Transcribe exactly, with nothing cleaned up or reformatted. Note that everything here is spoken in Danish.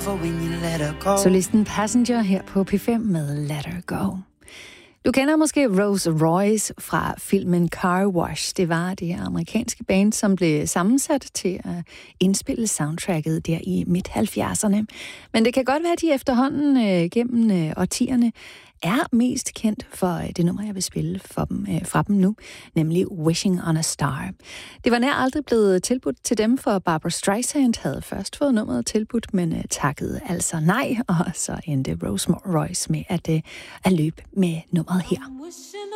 Solisten Passenger her på P fem med Let Her Go. Du kender måske Rose Royce fra filmen Car Wash. Det var det her amerikanske band, som blev sammensat til at indspille soundtracket der i midt halvfjerdserne. Men det kan godt være, at de efterhånden øh, gennem øh, årtierne er mest kendt for øh, det nummer, jeg vil spille for dem, øh, fra dem nu, nemlig Wishing on a Star. Det var nær aldrig blevet tilbudt til dem, for Barbra Streisand havde først fået nummeret tilbudt, men øh, takkede altså nej, og så endte Rose Royce med at, øh, at løbe med nummeret her.